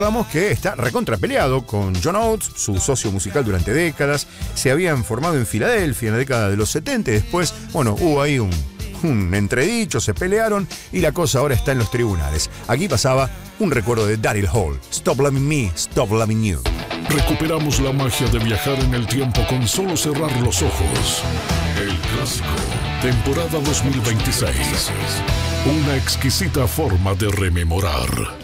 Vamos que está recontrapeleado con John Oates, su socio musical durante décadas. Se habían formado en Filadelfia en la década de los 70 y después, bueno, hubo ahí un entredicho, se pelearon y la cosa ahora está en los tribunales. Aquí pasaba un recuerdo de Daryl Hall. Stop Loving Me, Stop Loving You. Recuperamos la magia de viajar en el tiempo con solo cerrar los ojos. El clásico, temporada 2026. Una exquisita forma de rememorar.